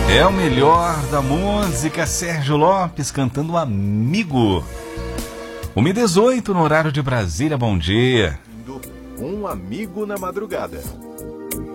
É o melhor da música, Sérgio Lopes cantando Amigo. 1h18 no horário de Brasília, bom dia. Um amigo na madrugada.